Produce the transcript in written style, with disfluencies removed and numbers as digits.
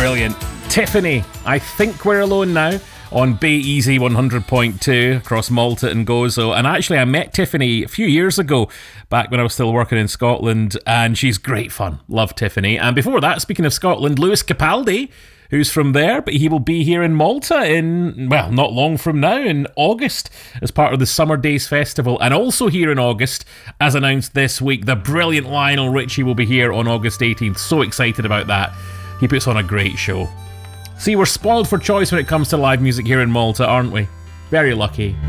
Brilliant. Tiffany, I Think We're Alone Now, on Bay Easy 100.2 across Malta and Gozo. And actually, I met Tiffany a few years ago, back when I was still working in Scotland, and she's great fun. Love Tiffany. And before that, speaking of Scotland, Lewis Capaldi, who's from there, but he will be here in Malta in, well, not long from now, in August, as part of the Summer Days Festival. And also here in August, as announced this week, the brilliant Lionel Richie will be here on August 18th. So excited about that. He puts on a great show. See, we're spoiled for choice when it comes to live music here in Malta, aren't we? Very lucky.